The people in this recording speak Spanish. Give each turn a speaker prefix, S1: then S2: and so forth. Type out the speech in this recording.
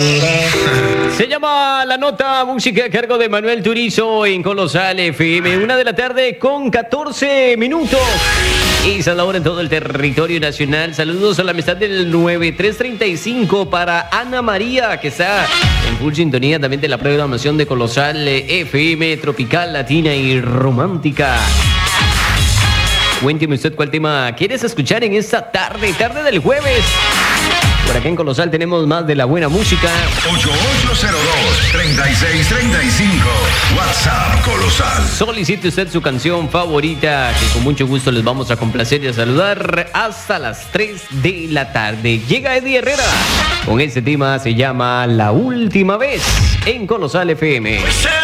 S1: Se llama La Nota, música a cargo de Manuel Turizo en Colosal FM. 1:14 p.m. Esa es la hora en todo el territorio nacional. Saludos a la amistad del 9335 para Ana María, que está en full sintonía también de la programación de Colosal FM, tropical, latina y romántica. Cuénteme usted cuál tema quieres escuchar en esta tarde del jueves. Por acá en Colosal tenemos más de la buena música.
S2: 8802-3635. WhatsApp Colosal.
S1: Solicite usted su canción favorita, que con mucho gusto les vamos a complacer y a saludar hasta las 3 de la tarde. Llega Eddie Herrera con este tema, se llama La Última Vez en Colosal FM.